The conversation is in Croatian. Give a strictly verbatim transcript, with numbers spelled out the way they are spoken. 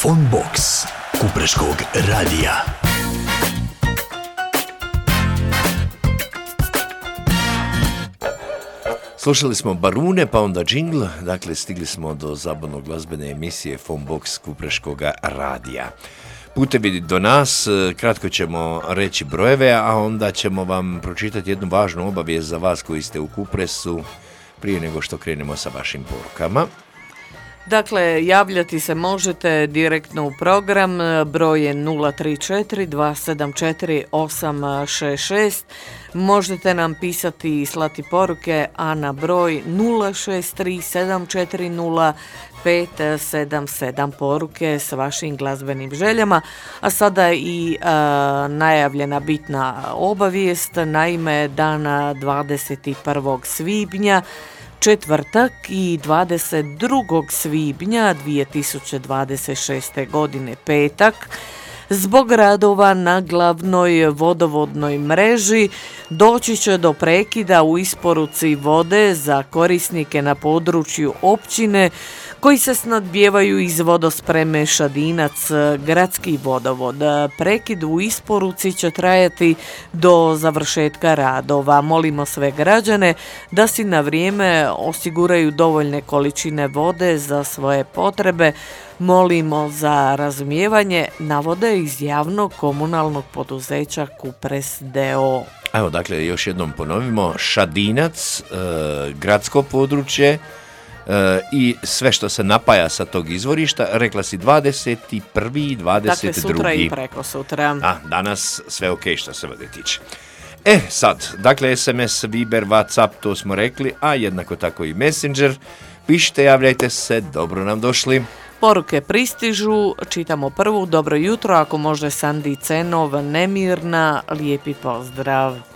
Funbox Kupreškog radija. Slušali smo Barune, pa onda džingl, dakle stigli smo do zabavno glazbene emisije Funbox Kupreškog radija. Putevi do nas, kratko ćemo reći brojeve, a onda ćemo vam pročitati jednu važnu obavijest za vas koji ste u Kupresu prije nego što krenemo sa vašim porukama. Dakle, javljati se možete direktno u program, broj je nula tri četiri dva sedam četiri osam šest šest. Možete nam pisati i slati poruke, a na broj nula šest tri sedam četiri nula pet sedam sedam poruke s vašim glazbenim željama. A sada i a, najavljena bitna obavijest, naime dana dvadeset prvog svibnja, četvrtak i dvadeset drugog svibnja dvije tisuće dvadeset šeste. godine, petak, zbog radova na glavnoj vodovodnoj mreži doći će do prekida u isporuci vode za korisnike na području općine koji se snabdijevaju iz vodospreme Šadinac gradski vodovod. Prekid u isporuci će trajati do završetka radova. Molimo sve građane da si na vrijeme osiguraju dovoljne količine vode za svoje potrebe. Molimo za razumijevanje, navode iz javnog komunalnog poduzeća Kupres d o o. Evo, dakle, još jednom ponovimo, Šadinac, e, gradsko područje, e, i sve što se napaja sa tog izvorišta, rekla si dvadeset prvi i dvadeset drugi. Dakle, sutra i preko sutra. A, danas sve ok što se vode tiče. E, sad, dakle, es em es, Viber, WhatsApp, to smo rekli, a jednako tako i Messenger. Pišite, javljajte se, dobro nam došli. Poruke pristižu, čitamo prvu, dobro jutro, ako može Sandi Cenov, Nemirna, lijepi pozdrav.